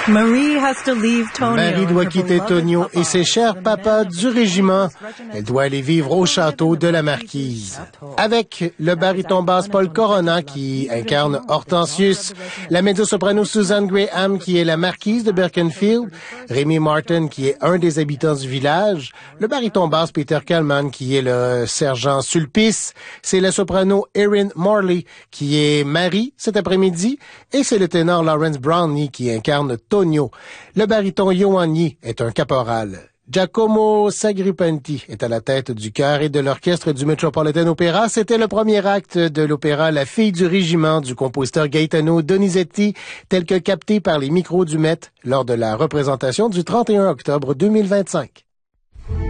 Marie doit quitter Tonio et ses chers papas du régiment. Elle doit aller vivre au château de la Marquise. Avec le baryton basse Paul Corona qui incarne Hortensius, la mezzo-soprano Susan Graham qui est la marquise de Birkenfield, Rémi Martin qui est un des habitants du village, le baryton basse Peter Kalman qui est le sergent Sulpice, c'est la soprano Erin Morley qui est Marie cet après-midi et c'est le ténor Lawrence Brownlee qui incarne Tonio. Le baryton Ioanni est un caporal. Giacomo Sagripenti est à la tête du chœur et de l'orchestre du Metropolitan Opera. C'était le premier acte de l'opéra La fille du régiment du compositeur Gaetano Donizetti, tel que capté par les micros du Met lors de la représentation du 31 octobre 2025.